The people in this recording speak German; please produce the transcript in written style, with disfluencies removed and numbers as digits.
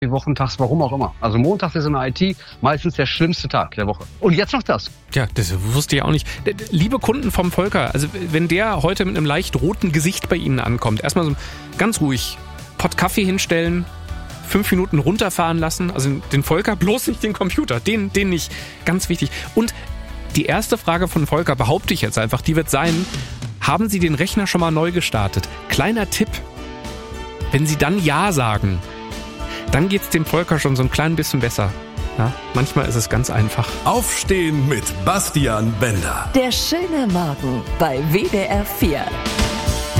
wochentags, warum auch immer. Also montags ist in der IT meistens der schlimmste Tag der Woche. Und jetzt noch das. Ja, das wusste ich auch nicht. Liebe Kunden vom Volker, also wenn der heute mit einem leicht roten Gesicht bei Ihnen ankommt, erstmal so ganz ruhig Pott Kaffee hinstellen, 5 Minuten runterfahren lassen, also den Volker, bloß nicht den Computer, den nicht, ganz wichtig. Und die erste Frage von Volker, behaupte ich jetzt einfach, die wird sein, haben Sie den Rechner schon mal neu gestartet? Kleiner Tipp, wenn Sie dann Ja sagen, dann geht's dem Volker schon so ein klein bisschen besser. Ja, manchmal ist es ganz einfach. Aufstehen mit Bastian Bender. Der schöne Morgen bei WDR 4.